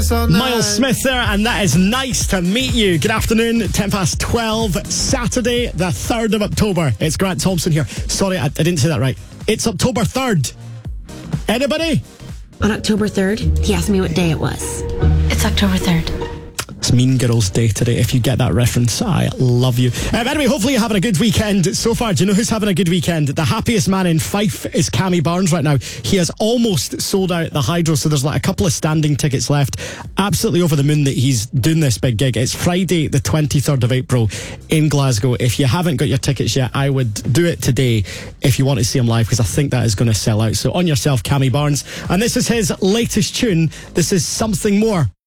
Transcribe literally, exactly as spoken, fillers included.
Miles Smith there, and that is Nice to Meet You. Good afternoon, ten past twelve, Saturday, the third of October. It's Grant Thompson here. Sorry, I, I didn't say that right. It's October third. Anybody? On October third, he asked me what day it was. It's October third. It's Mean Girls Day today. If you get that reference, I love you. Um, anyway, hopefully you're having a good weekend so far. Do you know who's having a good weekend? The happiest man in Fife is Cammy Barnes right now. He has almost sold out the Hydro, so there's like a couple of standing tickets left. Absolutely over the moon that he's doing this big gig. It's Friday the twenty-third of April in Glasgow. If you haven't got your tickets yet, I would do it today if you want to see him live, because I think that is going to sell out. So on yourself, Cammy Barnes. And this is his latest tune. This is Something More.